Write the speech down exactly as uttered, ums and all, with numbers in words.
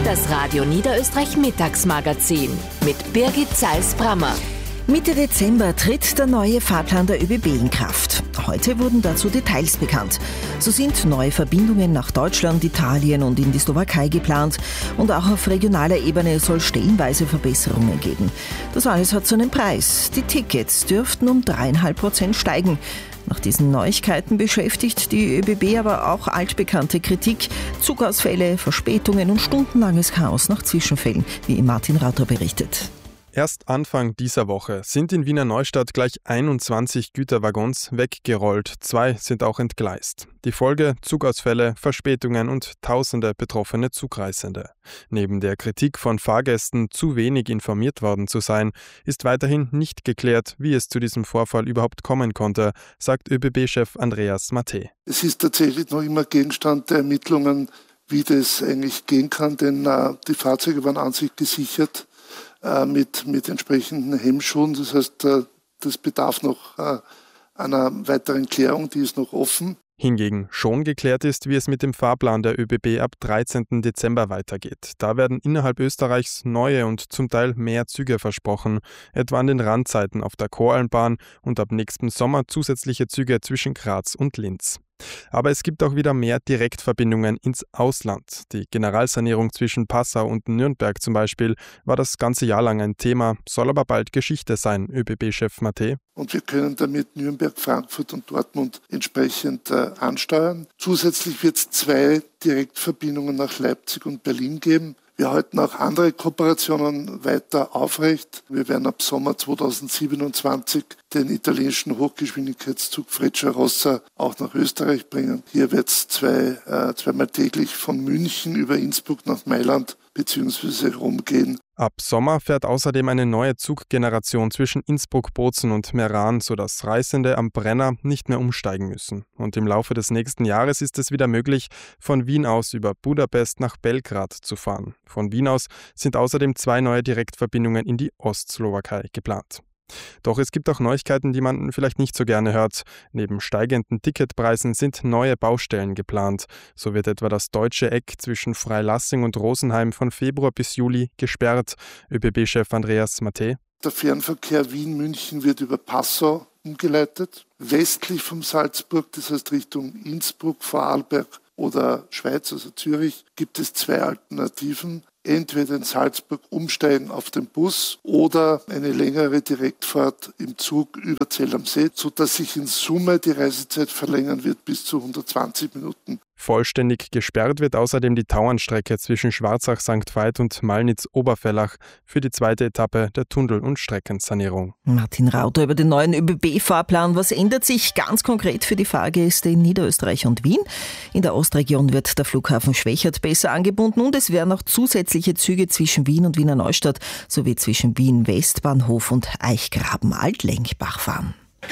Das Radio Niederösterreich Mittagsmagazin mit Birgit Zeiss-Brammer. Mitte Dezember tritt der neue Fahrplan der ÖBB in Kraft. Heute wurden dazu Details bekannt. So sind neue Verbindungen nach Deutschland, Italien und in die Slowakei geplant. Und auch auf regionaler Ebene soll stellenweise Verbesserungen geben. Das alles hat so einen Preis. Die Tickets dürften um dreieinhalb Prozent steigen. Nach diesen Neuigkeiten beschäftigt die ÖBB aber auch altbekannte Kritik. Zugausfälle, Verspätungen und stundenlanges Chaos nach Zwischenfällen, wie Martin Rauter berichtet. Erst Anfang dieser Woche sind in Wiener Neustadt gleich einundzwanzig Güterwaggons weggerollt. Zwei sind auch entgleist. Die Folge: Zugausfälle, Verspätungen und tausende betroffene Zugreisende. Neben der Kritik von Fahrgästen, zu wenig informiert worden zu sein, ist weiterhin nicht geklärt, wie es zu diesem Vorfall überhaupt kommen konnte, sagt ÖBB-Chef Andreas Matte. Es ist tatsächlich noch immer Gegenstand der Ermittlungen, wie das eigentlich gehen kann, denn äh, die Fahrzeuge waren an sich gesichert. Mit, mit entsprechenden Hemmschuhen. Das heißt, das bedarf noch einer weiteren Klärung, die ist noch offen. Hingegen schon geklärt ist, wie es mit dem Fahrplan der ÖBB ab dreizehnten Dezember weitergeht. Da werden innerhalb Österreichs neue und zum Teil mehr Züge versprochen, etwa an den Randzeiten auf der Koralmbahn und ab nächstem Sommer zusätzliche Züge zwischen Graz und Linz. Aber es gibt auch wieder mehr Direktverbindungen ins Ausland. Die Generalsanierung zwischen Passau und Nürnberg zum Beispiel war das ganze Jahr lang ein Thema, soll aber bald Geschichte sein, ÖBB-Chef Matte. Und wir können damit Nürnberg, Frankfurt und Dortmund entsprechend äh, ansteuern. Zusätzlich wird es zwei Direktverbindungen nach Leipzig und Berlin geben. Wir halten auch andere Kooperationen weiter aufrecht. Wir werden ab Sommer zweitausendsiebenundzwanzig den italienischen Hochgeschwindigkeitszug Frecciarossa auch nach Österreich bringen. Hier wird es zwei, äh, zweimal täglich von München über Innsbruck nach Mailand bzw. Rom gehen. Ab Sommer fährt außerdem eine neue Zuggeneration zwischen Innsbruck, Bozen und Meran, sodass Reisende am Brenner nicht mehr umsteigen müssen. Und im Laufe des nächsten Jahres ist es wieder möglich, von Wien aus über Budapest nach Belgrad zu fahren. Von Wien aus sind außerdem zwei neue Direktverbindungen in die Ostslowakei geplant. Doch es gibt auch Neuigkeiten, die man vielleicht nicht so gerne hört. Neben steigenden Ticketpreisen sind neue Baustellen geplant. So wird etwa das deutsche Eck zwischen Freilassing und Rosenheim von Februar bis Juli gesperrt. ÖBB-Chef Andreas Matte. Der Fernverkehr Wien-München wird über Passau umgeleitet. Westlich von Salzburg, das heißt Richtung Innsbruck, Vorarlberg oder Schweiz, also Zürich, gibt es zwei Alternativen. Entweder in Salzburg umsteigen auf den Bus oder eine längere Direktfahrt im Zug über Zell am See, sodass sich in Summe die Reisezeit verlängern wird bis zu hundertzwanzig Minuten. Vollständig gesperrt wird außerdem die Tauernstrecke zwischen Schwarzach-Sankt Veit und Malnitz-Oberfellach für die zweite Etappe der Tunnel- und Streckensanierung. Martin Rauter über den neuen ÖBB-Fahrplan. Was ändert sich ganz konkret für die Fahrgäste in Niederösterreich und Wien? In der Ostregion wird der Flughafen Schwechat besser angebunden und es werden auch zusätzliche Züge zwischen Wien und Wiener Neustadt sowie zwischen Wien Westbahnhof und Eichgraben-Altlengbach fahren.